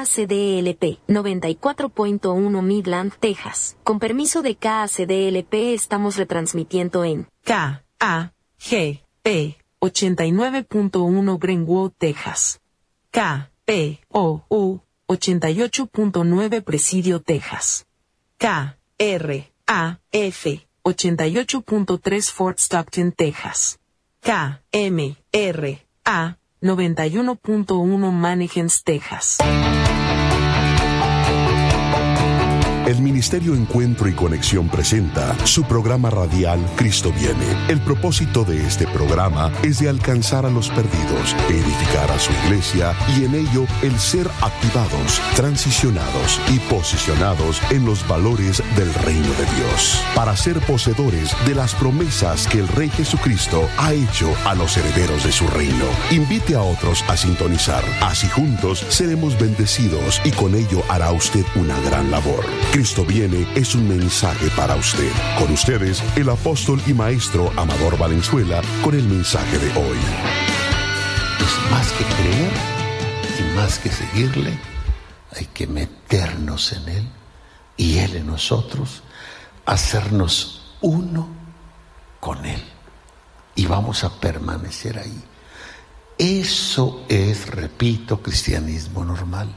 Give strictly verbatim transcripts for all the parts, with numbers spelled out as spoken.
A C D L P noventa y cuatro punto uno Midland, Texas. Con permiso de K A C D L P estamos retransmitiendo en K A G P ochenta y nueve punto uno Greenwood, Texas. K P O U ochenta y ocho punto nueve Presidio, Texas. K R A F ochenta y ocho punto tres Fort Stockton, Texas. K M R A noventa y uno punto uno Mannequins, Texas. El Ministerio Encuentro y Conexión presenta su programa radial Cristo Viene. El propósito de este programa es de alcanzar a los perdidos, edificar a su iglesia y en ello el ser activados, transicionados y posicionados en los valores del reino de Dios, para ser poseedores de las promesas que el Rey Jesucristo ha hecho a los herederos de su reino. Invite a otros a sintonizar, así juntos seremos bendecidos y con ello hará usted una gran labor. Cristo Viene es un mensaje para usted. Con ustedes, el apóstol y maestro Amador Valenzuela, con el mensaje de hoy. Es más que creer y más que seguirle, hay que meternos en Él y Él en nosotros, hacernos uno con Él. Y vamos a permanecer ahí. Eso es, repito, cristianismo normal.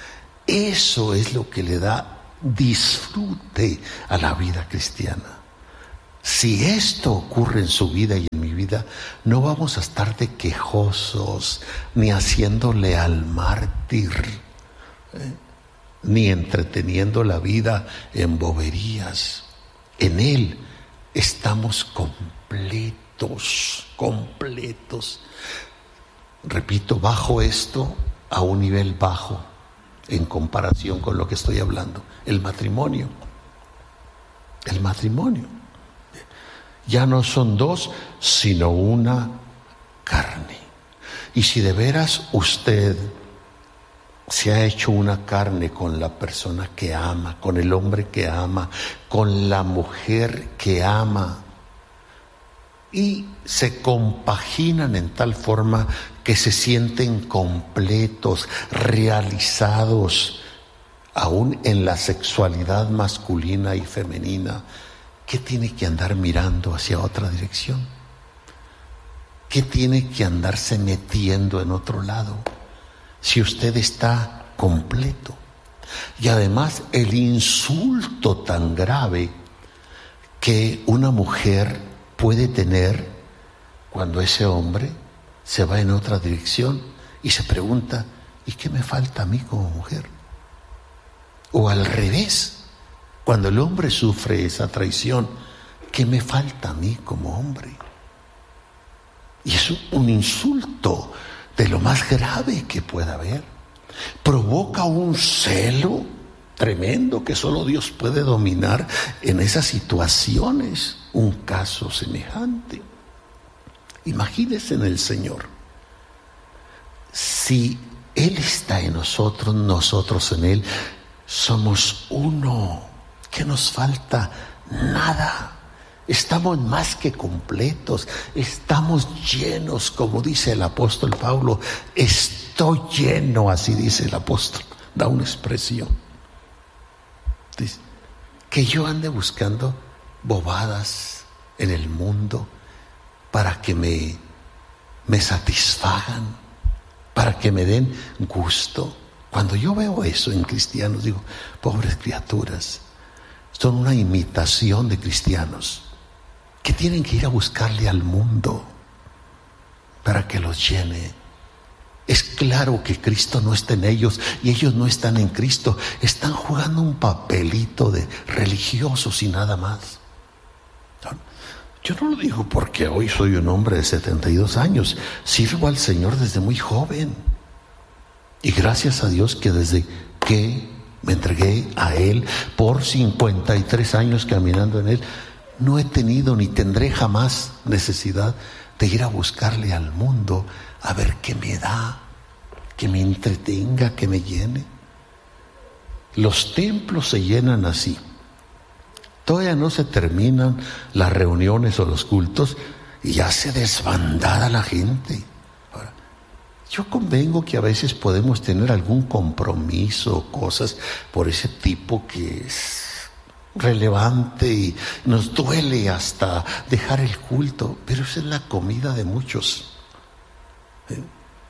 Eso es lo que le da disfrute a la vida cristiana. Si esto ocurre en su vida y en mi vida, no vamos a estar de quejosos, ni haciéndole al mártir, ¿eh? ni entreteniendo la vida en boberías. En Él estamos completos, completos. Repito, bajo esto a un nivel bajo en comparación con lo que estoy hablando. El matrimonio. El matrimonio. Ya no son dos, sino una carne. Y si de veras usted se ha hecho una carne con la persona que ama, con el hombre que ama, con la mujer que ama, y se compaginan en tal forma que se sienten completos, realizados, aún en la sexualidad masculina y femenina, ¿qué tiene que andar mirando hacia otra dirección? ¿Qué tiene que andarse metiendo en otro lado? Si usted está completo. Y además el insulto tan grave que una mujer puede tener cuando ese hombre se va en otra dirección y se pregunta, ¿y qué me falta a mí como mujer? O al revés, cuando el hombre sufre esa traición, ¿qué me falta a mí como hombre? Y es un insulto de lo más grave que pueda haber. Provoca un celo tremendo que solo Dios puede dominar en esas situaciones. Un caso semejante. Imagínense en el Señor. Si Él está en nosotros, nosotros en Él, somos uno. ¿Qué nos falta? Nada. Estamos más que completos. Estamos llenos, como dice el apóstol Pablo. Estoy lleno, así dice el apóstol. Da una expresión. Dice, que yo ande buscando bobadas en el mundo para que me, me satisfagan, para que me den gusto. Cuando yo veo eso en cristianos, digo, pobres criaturas, son una imitación de cristianos que tienen que ir a buscarle al mundo para que los llene. Es claro que Cristo no está en ellos y ellos no están en Cristo. Están jugando un papelito de religiosos y nada más. Yo no lo digo porque hoy soy un hombre de setenta y dos años. Sirvo al Señor desde muy joven. Y gracias a Dios que desde que me entregué a Él por cincuenta y tres años caminando en Él, no he tenido ni tendré jamás necesidad de ir a buscarle al mundo a ver qué me da, que me entretenga, que me llene. Los templos se llenan así. Todavía no se terminan las reuniones o los cultos y ya se desbandada la gente. Ahora, Yo convengo que a veces podemos tener algún compromiso o cosas por ese tipo que es relevante y nos duele hasta dejar el culto, pero esa es la comida de muchos. ¿Eh?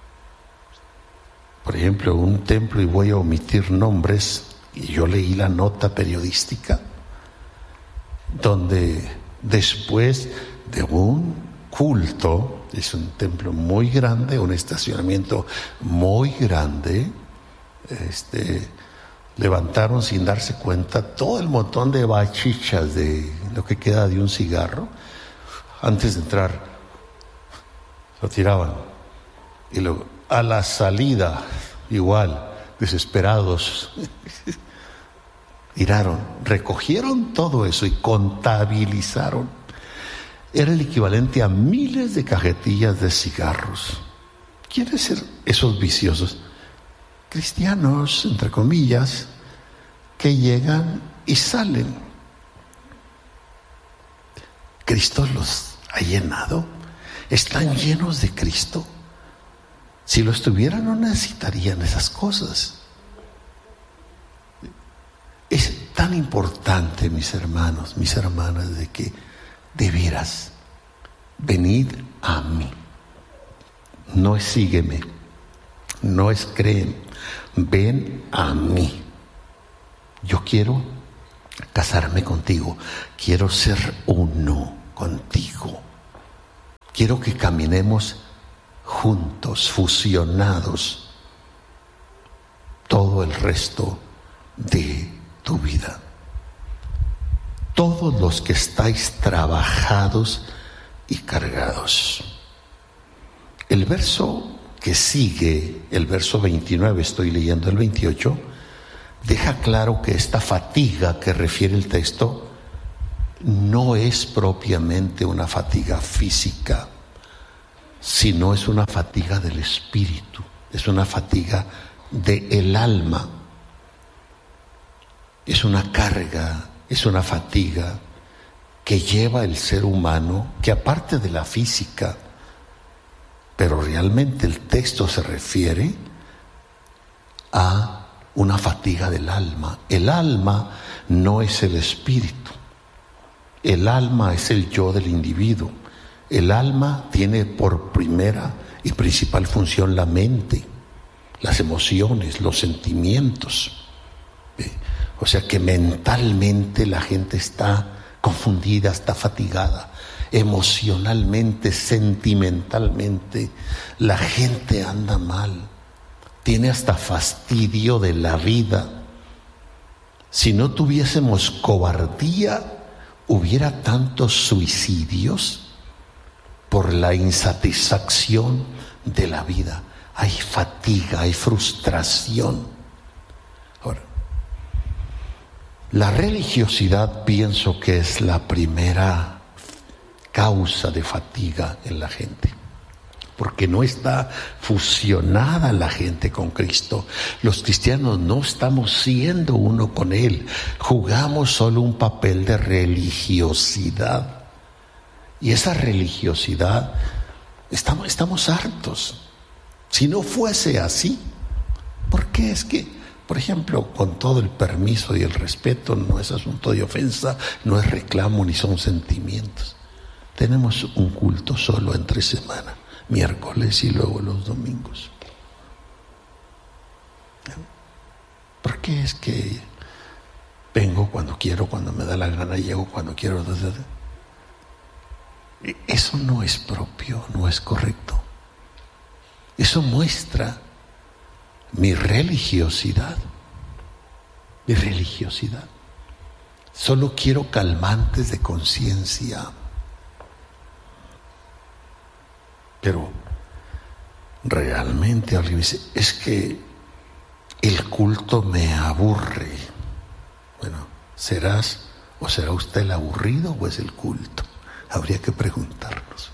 Por ejemplo, un templo, y voy a omitir nombres, y yo leí la nota periodística, donde después de un culto, es un templo muy grande, un estacionamiento muy grande, este, levantaron sin darse cuenta todo el montón de bachichas de lo que queda de un cigarro. Antes de entrar, lo tiraban. Y luego, a la salida, igual, desesperados, tiraron, recogieron todo eso y contabilizaron. Era el equivalente a miles de cajetillas de cigarros. ¿Quiénes ser esos viciosos? Cristianos, entre comillas, que llegan y salen. Cristo los ha llenado. Están llenos de Cristo. Si lo estuvieran, no necesitarían esas cosas. Es tan importante, mis hermanos, mis hermanas, de que de veras, venid a mí. No es sígueme, no es creen, ven a mí. Yo quiero casarme contigo, quiero ser uno contigo. Quiero que caminemos juntos, fusionados, todo el resto de tu vida. Todos los que estáis trabajados y cargados. El verso que sigue, el verso veintinueve, estoy leyendo el veintiocho, deja claro que esta fatiga que refiere el texto no es propiamente una fatiga física, sino es una fatiga del espíritu, es una fatiga del alma, es una carga, es una fatiga que lleva el ser humano, que aparte de la física, pero realmente el texto se refiere a una fatiga del alma. El alma no es el espíritu, el alma es el yo del individuo. El alma tiene por primera y principal función la mente, las emociones, los sentimientos. O sea que mentalmente la gente está confundida, está fatigada. Emocionalmente, sentimentalmente, la gente anda mal. Tiene hasta fastidio de la vida. Si no tuviésemos cobardía, hubiera tantos suicidios por la insatisfacción de la vida. Hay fatiga, hay frustración. Ahora, la religiosidad pienso que es la primera causa de fatiga en la gente, porque no está fusionada la gente con Cristo. Los cristianos no estamos siendo uno con Él, jugamos solo un papel de religiosidad, y esa religiosidad estamos, estamos hartos. Si no fuese así, ¿por qué es que, por ejemplo, con todo el permiso y el respeto, no es asunto de ofensa, no es reclamo ni son sentimientos, tenemos un culto solo entre semana, miércoles y luego los domingos? ¿Por qué es que vengo cuando quiero, cuando me da la gana, llego cuando quiero? Eso no es propio, no es correcto. Eso muestra mi religiosidad, mi religiosidad. Solo quiero calmantes de conciencia. Pero realmente alguien dice, es que el culto me aburre. Bueno, ¿serás o será usted el aburrido o es el culto? Habría que preguntarnos.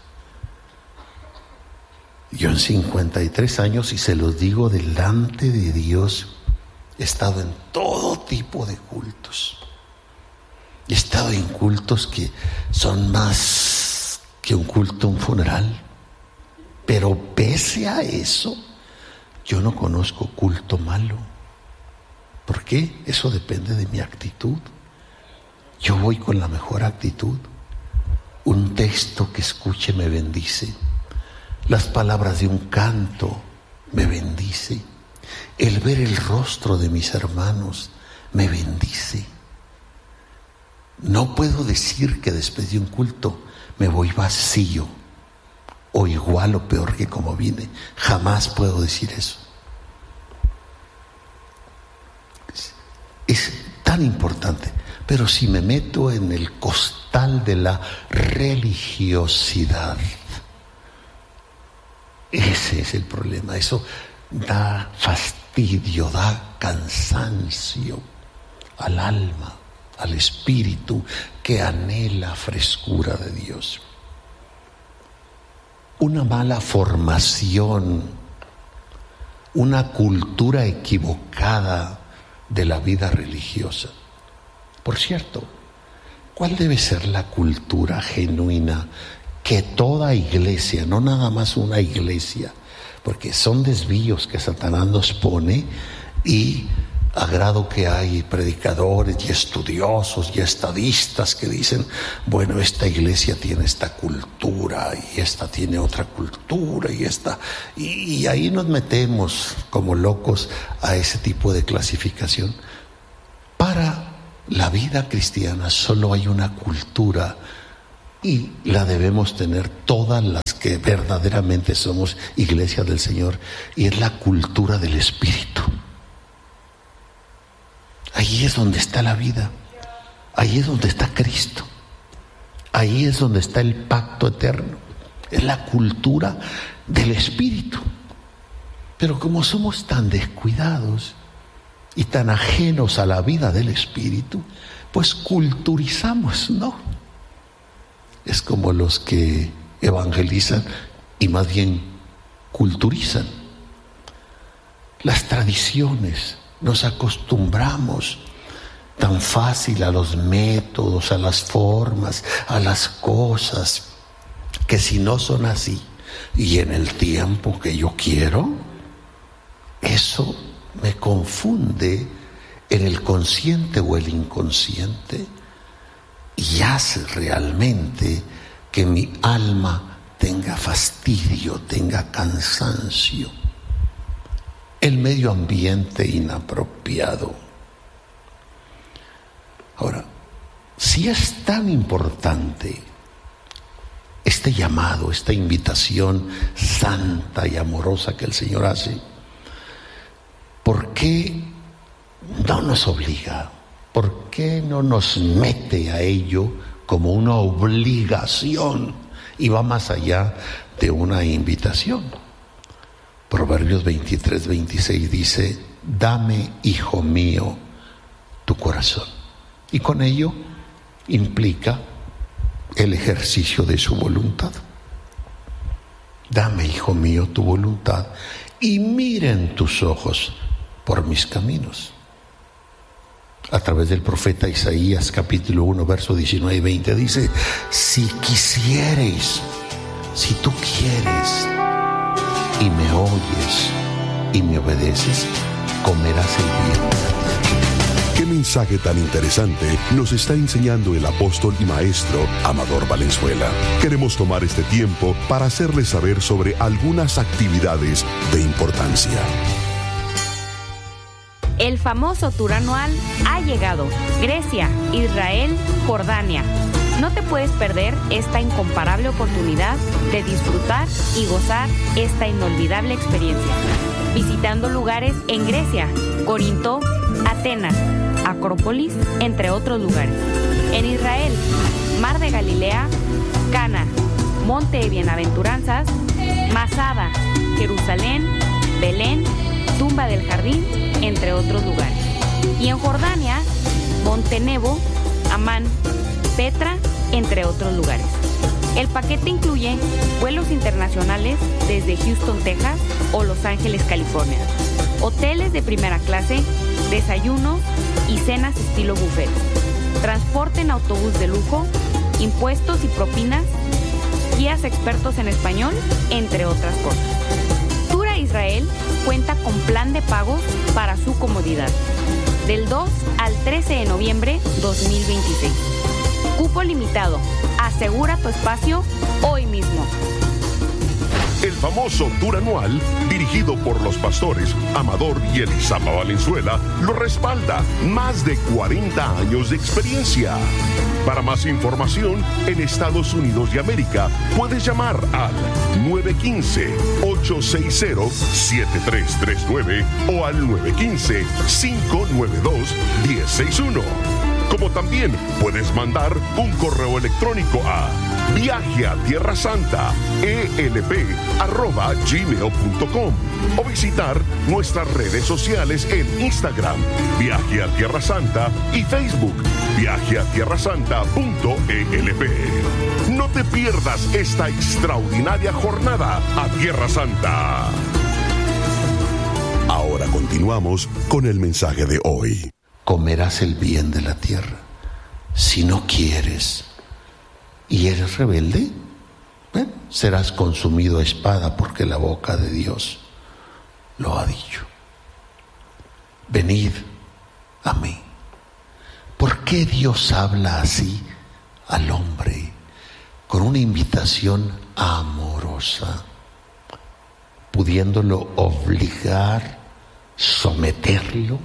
Yo en cincuenta y tres años, y se los digo delante de Dios, he estado en todo tipo de cultos. He estado en cultos que son más que un culto, un funeral. Pero pese a eso, yo no conozco culto malo. ¿Por qué? Eso depende de mi actitud. Yo voy con la mejor actitud. Un texto que escuche me bendice. Las palabras de un canto me bendice. El ver el rostro de mis hermanos me bendice. No puedo decir que después de un culto me voy vacío, o igual o peor que como vine. Jamás puedo decir eso. Es, es tan importante. Pero si me meto en el costal de la religiosidad, ese es el problema. Eso da fastidio, da cansancio al alma, al espíritu que anhela frescura de Dios. Una mala formación, una cultura equivocada de la vida religiosa. Por cierto, ¿cuál debe ser la cultura genuina que toda iglesia, no nada más una iglesia, porque son desvíos que Satanás nos pone, y a grado que hay predicadores y estudiosos y estadistas que dicen, bueno, esta iglesia tiene esta cultura y esta tiene otra cultura y esta, y, y ahí nos metemos como locos a ese tipo de clasificación. Para la vida cristiana solo hay una cultura, y la debemos tener todas las que verdaderamente somos iglesia del Señor, y es la cultura del Espíritu. Ahí es donde está la vida, ahí es donde está Cristo, ahí es donde está el pacto eterno, es la cultura del Espíritu. Pero como somos tan descuidados y tan ajenos a la vida del Espíritu, pues culturizamos, ¿no? Es como los que evangelizan y más bien culturizan. Las tradiciones, nos acostumbramos tan fácil a los métodos, a las formas, a las cosas, que si no son así y en el tiempo que yo quiero, eso me confunde en el consciente o el inconsciente y hace realmente que mi alma tenga fastidio, tenga cansancio. El medio ambiente inapropiado. Ahora, si es tan importante este llamado, esta invitación santa y amorosa que el Señor hace, ¿por qué no nos obliga? ¿Por qué no nos mete a ello como una obligación y va más allá de una invitación? Proverbios veintitrés, veintiséis dice, dame, hijo mío, tu corazón. Y con ello implica el ejercicio de su voluntad. Dame, hijo mío, tu voluntad y miren tus ojos por mis caminos. A través del profeta Isaías, capítulo uno, verso diecinueve y veinte, dice, si quisieres, si tú quieres, y me oyes y me obedeces, comerás el bien. ¿Qué mensaje tan interesante nos está enseñando el apóstol y maestro Amador Valenzuela? Queremos tomar este tiempo para hacerles saber sobre algunas actividades de importancia. El famoso tour anual ha llegado. Grecia, Israel, Jordania. No te puedes perder esta incomparable oportunidad de disfrutar y gozar esta inolvidable experiencia. Visitando lugares en Grecia, Corinto, Atenas, Acrópolis, entre otros lugares. En Israel, Mar de Galilea, Cana, Monte de Bienaventuranzas, Masada, Jerusalén, Belén, Tumba del Jardín, entre otros lugares. Y en Jordania, Monte Nebo, Amán, Petra, entre otros lugares. El paquete incluye vuelos internacionales desde Houston, Texas o Los Ángeles, California, hoteles de primera clase, desayunos y cenas estilo buffet, transporte en autobús de lujo, impuestos y propinas, guías expertos en español, entre otras cosas. Tour a Israel Israel cuenta con plan de pagos para su comodidad. Del dos al trece de noviembre dos mil veintiséis. Cupo limitado. Asegura tu espacio hoy mismo. El famoso tour anual, dirigido por los pastores Amador y Elizama Valenzuela, lo respalda. Más de cuarenta años de experiencia. Para más información, en Estados Unidos de América, puedes llamar al nueve uno cinco, ocho seis cero, siete tres tres nueve o al nueve uno cinco, cinco nueve dos, uno cero seis uno. Como también puedes mandar un correo electrónico a viaje a tierra santa e l p arroba gmail punto com o visitar nuestras redes sociales en Instagram, Viaje a Tierra Santa, y Facebook, viaje a tierra santa punto e l p. No te pierdas esta extraordinaria jornada a Tierra Santa. Ahora continuamos con el mensaje de hoy. Comerás el bien de la tierra. Si no quieres y eres rebelde, bueno, serás consumido a espada, porque la boca de Dios lo ha dicho. Venid a mí. ¿Por qué Dios habla así al hombre? Con una invitación amorosa, pudiéndolo obligar, someterlo,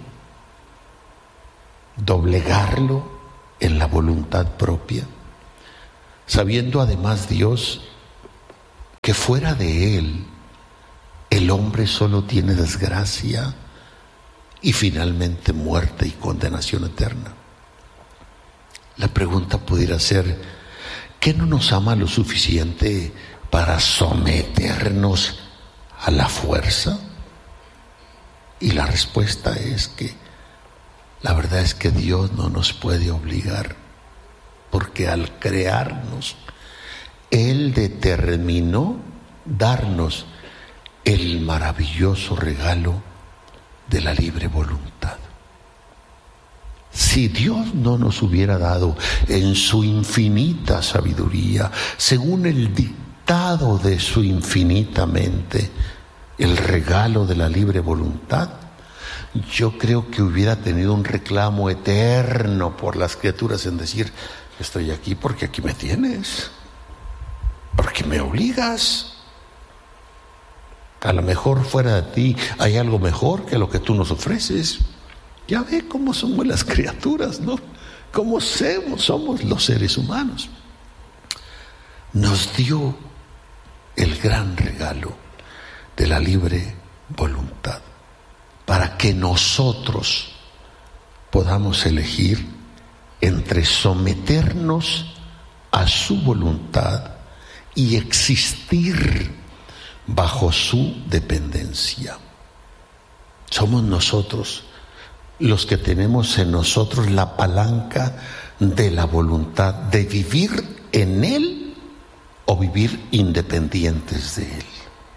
doblegarlo en la voluntad propia, sabiendo además Dios que fuera de Él el hombre solo tiene desgracia y finalmente muerte y condenación eterna. La pregunta pudiera ser: ¿qué no nos ama lo suficiente para someternos a la fuerza? Y la respuesta es que la verdad es que Dios no nos puede obligar, porque al crearnos, Él determinó darnos el maravilloso regalo de la libre voluntad. Si Dios no nos hubiera dado en su infinita sabiduría, según el dictado de su infinita mente, el regalo de la libre voluntad, yo creo que hubiera tenido un reclamo eterno por las criaturas en decir: estoy aquí porque aquí me tienes, porque me obligas. A lo mejor fuera de ti hay algo mejor que lo que tú nos ofreces. Ya ve cómo somos las criaturas, ¿no? Cómo somos, somos los seres humanos. Nos dio el gran regalo de la libre voluntad, para que nosotros podamos elegir entre someternos a su voluntad y existir bajo su dependencia. Somos nosotros los que tenemos en nosotros la palanca de la voluntad de vivir en Él o vivir independientes de Él.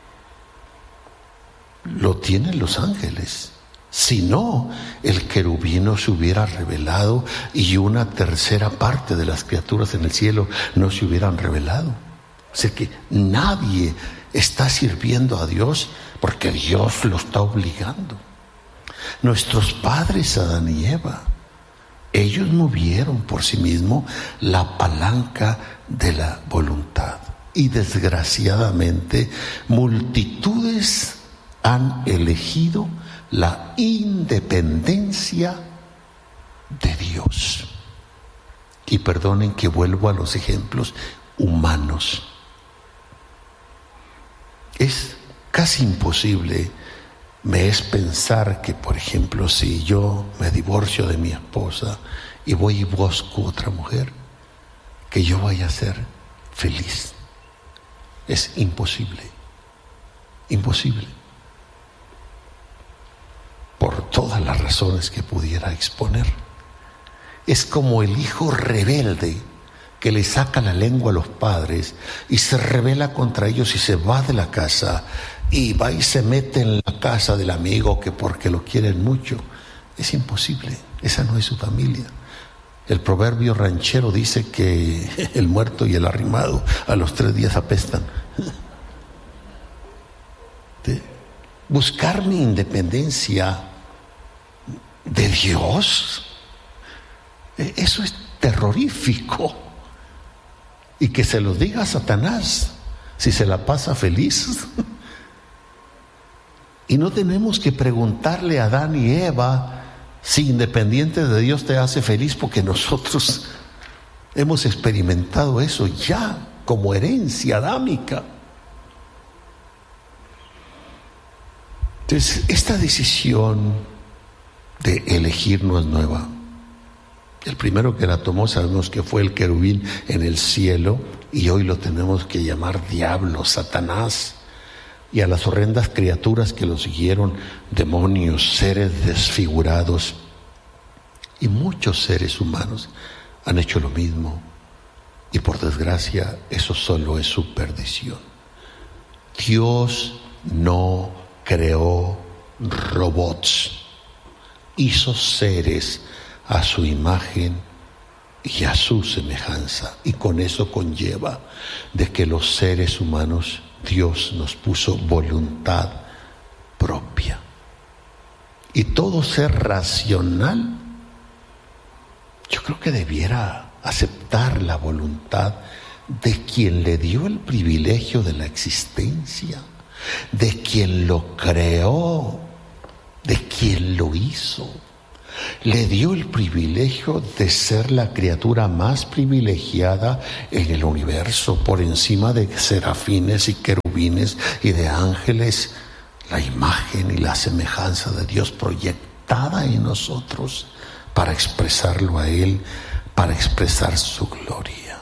Lo tienen los ángeles. Si no, el querubín se hubiera revelado y una tercera parte de las criaturas en el cielo no se hubieran revelado. O sea que nadie está sirviendo a Dios porque Dios lo está obligando. Nuestros padres, Adán y Eva, ellos movieron por sí mismos la palanca de la voluntad. Y desgraciadamente, multitudes han elegido la independencia de Dios. Y perdonen que vuelvo a los ejemplos humanos. Es casi imposible, me es pensar que, por ejemplo, si yo me divorcio de mi esposa y voy y busco otra mujer, que yo vaya a ser feliz. Es imposible, imposible. Por todas las razones que pudiera exponer. Es como el hijo rebelde que le saca la lengua a los padres y se rebela contra ellos y se va de la casa y va y se mete en la casa del amigo que porque lo quieren mucho. Es imposible, esa no es su familia. El proverbio ranchero dice que el muerto y el arrimado a los tres días apestan. buscar mi independencia de Dios, eso es terrorífico. Y que se lo diga a Satanás si se la pasa feliz. Y no tenemos que preguntarle a Adán y Eva si independiente de Dios te hace feliz, porque nosotros hemos experimentado eso ya como herencia adámica. Entonces, esta decisión de elegir no es nueva. El primero que la tomó sabemos que fue el querubín en el cielo, y hoy lo tenemos que llamar diablo, Satanás, y a las horrendas criaturas que lo siguieron, demonios, seres desfigurados, y muchos seres humanos han hecho lo mismo, y por desgracia eso solo es su perdición. Dios no creó robots, hizo seres a su imagen y a su semejanza, y con eso conlleva de que los seres humanos, Dios nos puso voluntad propia. Y todo ser racional, yo creo que debiera aceptar la voluntad de quien le dio el privilegio de la existencia, de quien lo creó, de quien lo hizo. Le dio el privilegio de ser la criatura más privilegiada en el universo, por encima de serafines y querubines y de ángeles, la imagen y la semejanza de Dios proyectada en nosotros para expresarlo a Él, para expresar su gloria.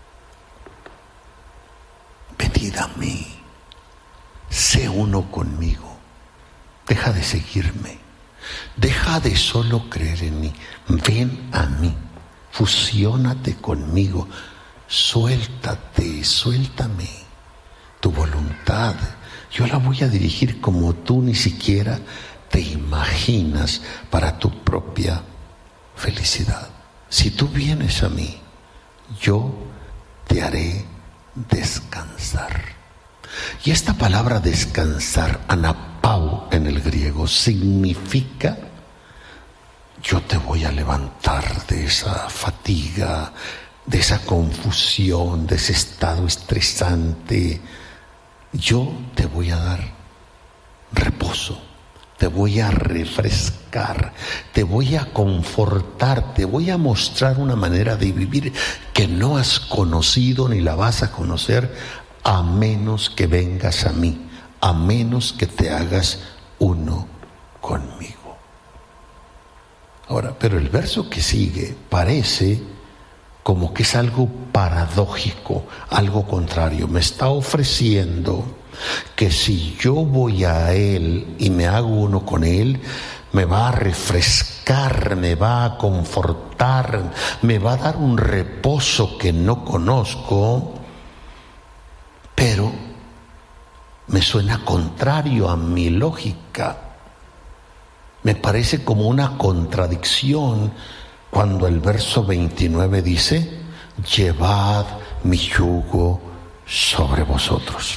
Venid a mí, sé uno conmigo, deja de seguirme. Deja de solo creer en mí, ven a mí, fusiónate conmigo, suéltate, suéltame tu voluntad. Yo la voy a dirigir como tú ni siquiera te imaginas, para tu propia felicidad. Si tú vienes a mí, yo te haré descansar. Y esta palabra descansar, anapau en el griego, significa: yo te voy a levantar de esa fatiga, de esa confusión, de ese estado estresante. Yo te voy a dar reposo, te voy a refrescar, te voy a confortar, te voy a mostrar una manera de vivir que no has conocido ni la vas a conocer, a menos que vengas a mí, a menos que te hagas uno conmigo. Ahora, pero el verso que sigue parece como que es algo paradójico, algo contrario. Me está ofreciendo que si yo voy a Él y me hago uno con Él, me va a refrescar, me va a confortar, me va a dar un reposo que no conozco. Pero me suena contrario a mi lógica. Me parece como una contradicción cuando el verso veintinueve dice: llevad mi yugo sobre vosotros.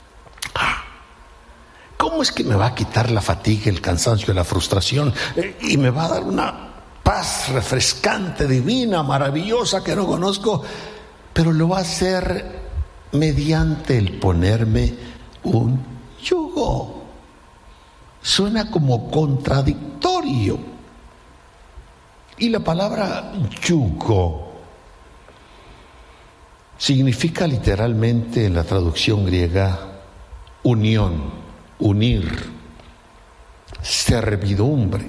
¿Cómo es que me va a quitar la fatiga, el cansancio, la frustración y me va a dar una paz refrescante, divina, maravillosa que no conozco? Pero lo va a hacer mediante el ponerme un yugo. Suena como contradictorio. Y la palabra yugo significa literalmente en la traducción griega unión, unir, servidumbre.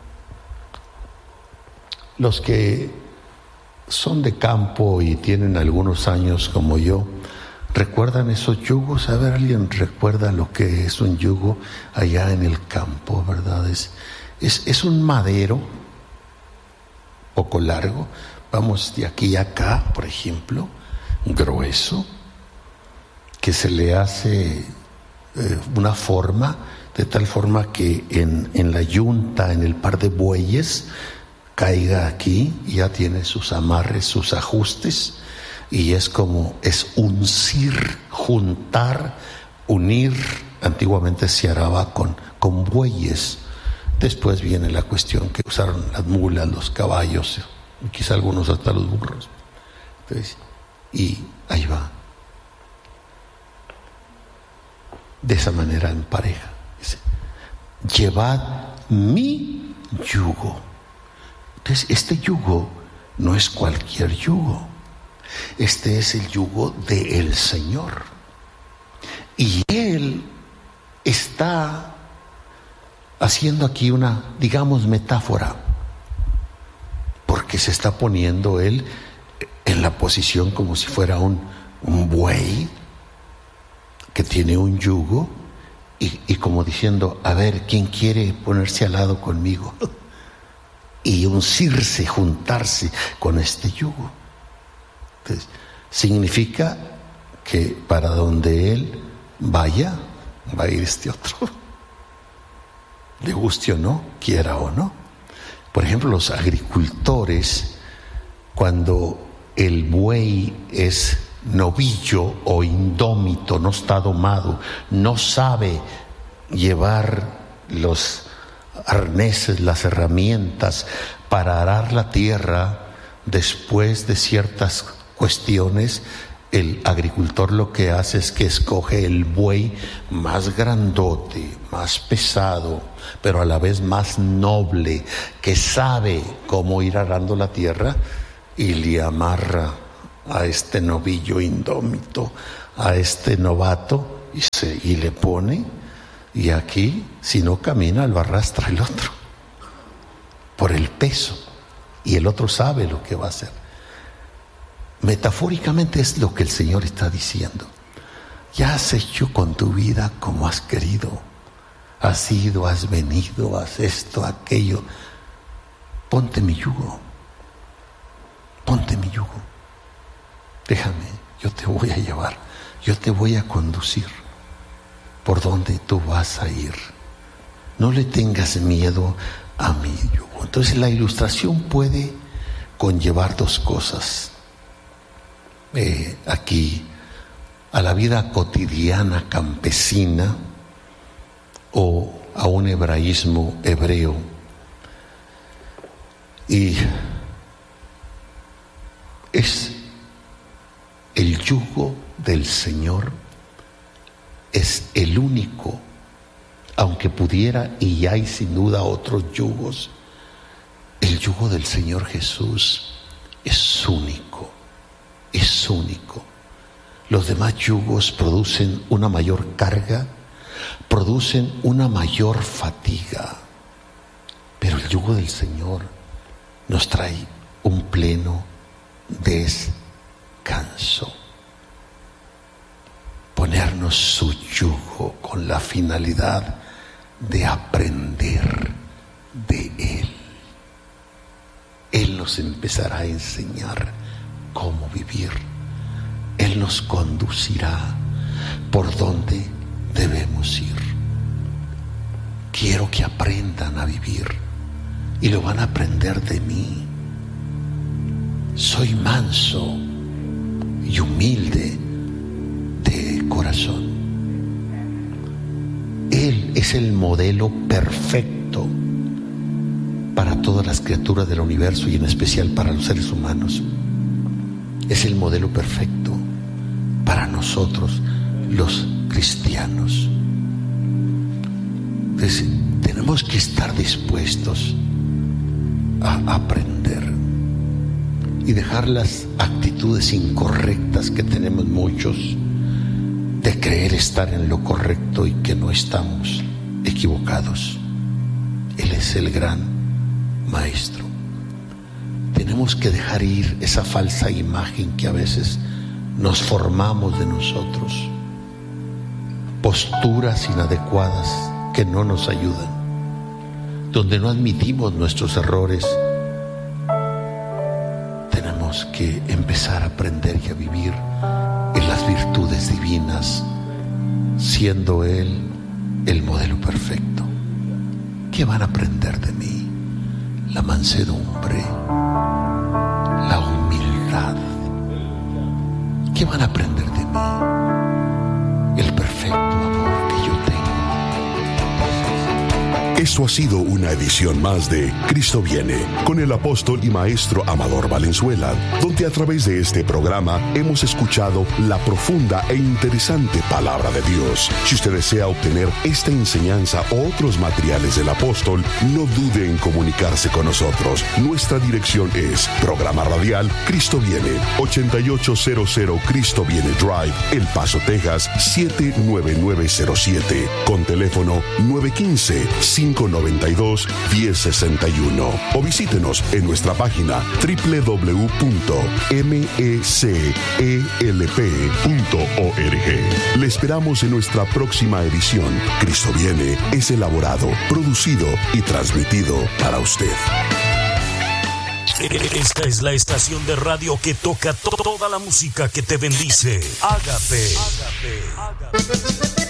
Los que son de campo y tienen algunos años como yo, ¿recuerdan esos yugos? A ver, ¿alguien recuerda lo que es un yugo allá en el campo, verdad? Es, es, es un madero poco largo, vamos de aquí a acá, por ejemplo, grueso, que se le hace eh, una forma, de tal forma que en, en la yunta, en el par de bueyes, caiga aquí y ya tiene sus amarres, sus ajustes. Y es como, es uncir, juntar, unir antiguamente se araba con, con bueyes. Después viene la cuestión que usaron las mulas, los caballos, y quizá algunos hasta los burros. Entonces, y ahí va. De esa manera en pareja. Dice, llevad mi yugo. Entonces, este yugo no es cualquier yugo. Este es el yugo del Señor. Y Él está haciendo aquí una, digamos, metáfora, porque se está poniendo Él en la posición como si fuera un, un buey que tiene un yugo y, y como diciendo, a ver, ¿quién quiere ponerse al lado conmigo? Y uncirse, juntarse con este yugo. Entonces, significa que para donde Él vaya, va a ir este otro. Le guste o no, quiera o no. Por ejemplo, los agricultores, cuando el buey es novillo o indómito, no está domado, no sabe llevar los arneses, las herramientas para arar la tierra, después de ciertas cuestiones, el agricultor lo que hace es que escoge el buey más grandote, más pesado, pero a la vez más noble, que sabe cómo ir arando la tierra, y le amarra a este novillo indómito, a este novato, y, se, y le pone, y aquí, si no camina, lo arrastra el otro, por el peso, y el otro sabe lo que va a hacer. Metafóricamente es lo que el Señor está diciendo. Ya has hecho con tu vida como has querido. Has ido, has venido, has esto, aquello. Ponte mi yugo. Ponte mi yugo. Déjame, yo te voy a llevar. Yo te voy a conducir por donde tú vas a ir. No le tengas miedo a mi yugo. Entonces la ilustración puede conllevar dos cosas. Eh, aquí a la vida cotidiana campesina o a un hebraísmo hebreo, y es el yugo del Señor, es el único, aunque pudiera, y hay sin duda otros yugos, el yugo del Señor Jesús es único. Es único. Los demás yugos producen una mayor carga, producen una mayor fatiga, pero el yugo del Señor nos trae un pleno descanso. Ponernos su yugo con la finalidad de aprender de Él. Él nos empezará a enseñar cómo vivir. Él nos conducirá por donde debemos ir. Quiero que aprendan a vivir, y lo van a aprender de mí. Soy manso y humilde de corazón. Él es el modelo perfecto para todas las criaturas del universo, y en especial para los seres humanos. Es el modelo perfecto para nosotros, los cristianos. Entonces, tenemos que estar dispuestos a aprender y dejar las actitudes incorrectas que tenemos muchos, de creer estar en lo correcto y que no estamos equivocados. Él es el gran maestro. Tenemos que dejar ir esa falsa imagen que a veces nos formamos de nosotros, posturas inadecuadas que no nos ayudan, donde no admitimos nuestros errores. Tenemos que empezar a aprender y a vivir en las virtudes divinas, siendo Él el modelo perfecto. ¿Qué van a aprender de mí? La mansedumbre, la humildad. ¿Qué van a aprender de mí? El perfecto amor que yo tengo. Esto ha sido una edición más de Cristo Viene, con el apóstol y maestro Amador Valenzuela, donde a través de este programa hemos escuchado la profunda e interesante palabra de Dios. Si usted desea obtener esta enseñanza o otros materiales del apóstol, no dude en comunicarse con nosotros. Nuestra dirección es Programa Radial Cristo Viene, ochenta y ocho cero cero Cristo Viene Drive, El Paso, Texas, siete nueve nueve cero siete, con teléfono nueve uno cinco, cinco nueve dos, uno cero seis uno, o visítenos en nuestra página doble u doble u doble u punto m e c e l p punto org. Le esperamos en nuestra próxima edición. Cristo Viene es elaborado, producido y transmitido para usted. Esta es la estación de radio que toca to- toda la música que te bendice. Ágape. Ágape. Ágape.